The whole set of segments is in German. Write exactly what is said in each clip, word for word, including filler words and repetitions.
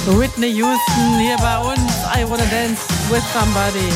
Whitney Houston hier bei uns. I wanna dance with somebody.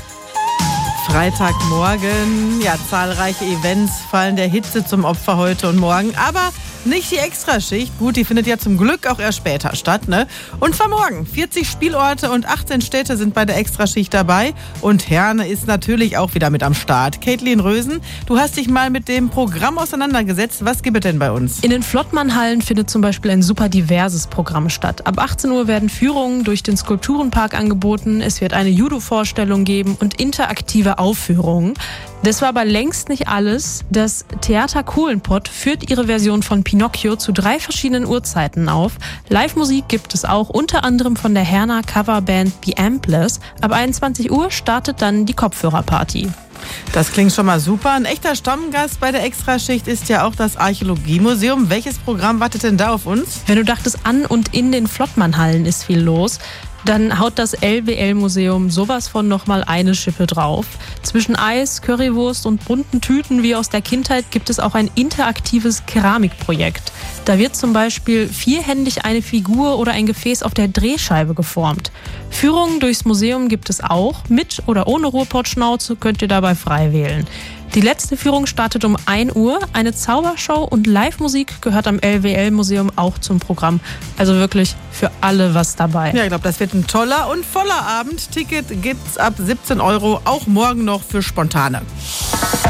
Freitagmorgen. Ja, zahlreiche Events fallen der Hitze zum Opfer heute und morgen. Aber nicht die Extraschicht. Gut, die findet ja zum Glück auch erst später statt, ne? Und zwar morgen. vierzig Spielorte und achtzehn Städte sind bei der Extraschicht dabei. Und Herne ist natürlich auch wieder mit am Start. Caitlin Rösen, du hast dich mal mit dem Programm auseinandergesetzt. Was gibt es denn bei uns? In den Flottmann-Hallen findet zum Beispiel ein super diverses Programm statt. Ab achtzehn Uhr werden Führungen durch den Skulpturenpark angeboten. Es wird eine Judo-Vorstellung geben und interaktive Aufführungen. Das war aber längst nicht alles. Das Theater Kohlenpott führt ihre Version von Pinocchio zu drei verschiedenen Uhrzeiten auf. Live-Musik gibt es auch, unter anderem von der Herner Coverband The Ampless. Ab einundzwanzig Uhr startet dann die Kopfhörerparty. Das klingt schon mal super. Ein echter Stammgast bei der Extraschicht ist ja auch das Archäologiemuseum. Welches Programm wartet denn da auf uns? Wenn du dachtest, an und in den Flottmann-Hallen ist viel los, dann haut das L W L-Museum sowas von nochmal eine Schippe drauf. Zwischen Eis, Currywurst und bunten Tüten wie aus der Kindheit gibt es auch ein interaktives Keramikprojekt. Da wird zum Beispiel vierhändig eine Figur oder ein Gefäß auf der Drehscheibe geformt. Führungen durchs Museum gibt es auch. Mit oder ohne Ruhrpottschnauze könnt ihr dabei frei wählen. Die letzte Führung startet um ein Uhr. Eine Zaubershow und Live-Musik gehört am L W L-Museum auch zum Programm. Also wirklich für alle was dabei. Ja, ich glaube, das wird ein toller und voller Abend. Ticket gibt's ab siebzehn Euro, auch morgen noch für Spontane.